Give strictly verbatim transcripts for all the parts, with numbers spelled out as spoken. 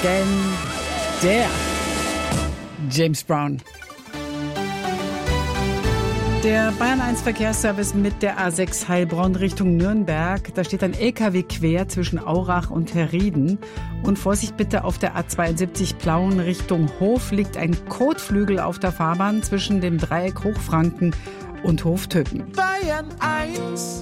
Again, der James Brown. Der Bayern eins Verkehrsservice mit der A sechs Heilbronn Richtung Nürnberg. Da steht ein L K W quer zwischen Aurach und Herrieden. Und Vorsicht bitte, auf der A zweiundsiebzig Plauen Richtung Hof liegt ein Kotflügel auf der Fahrbahn zwischen dem Dreieck Hochfranken und Hoftöpen. Bayern eins.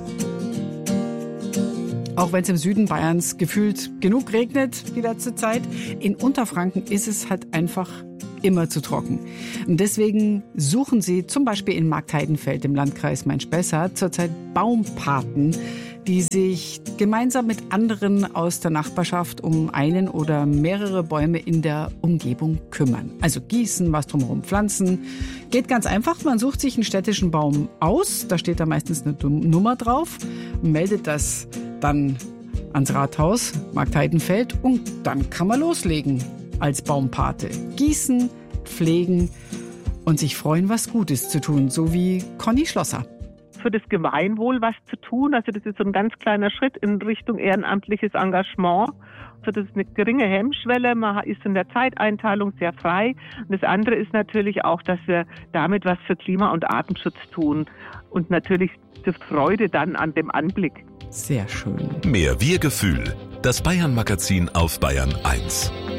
Auch wenn es im Süden Bayerns gefühlt genug regnet die letzte Zeit, in Unterfranken ist es halt einfach immer zu trocken. Und deswegen suchen sie zum Beispiel in Marktheidenfeld im Landkreis Main-Spessart zurzeit Baumpaten, die sich gemeinsam mit anderen aus der Nachbarschaft um einen oder mehrere Bäume in der Umgebung kümmern. Also gießen, was drumherum pflanzen. Geht ganz einfach, man sucht sich einen städtischen Baum aus, da steht da meistens eine Nummer drauf, meldet das dann ans Rathaus Marktheidenfeld und dann kann man loslegen als Baumpate. Gießen, pflegen und sich freuen, was Gutes zu tun, so wie Conny Schlosser. Für das Gemeinwohl was zu tun, also das ist so ein ganz kleiner Schritt in Richtung ehrenamtliches Engagement. Also das ist eine geringe Hemmschwelle, man ist in der Zeiteinteilung sehr frei. Und das andere ist natürlich auch, dass wir damit was für Klima- und Artenschutz tun und natürlich die Freude dann an dem Anblick. Sehr schön. Mehr Wir-Gefühl. Das Bayern-Magazin auf Bayern eins.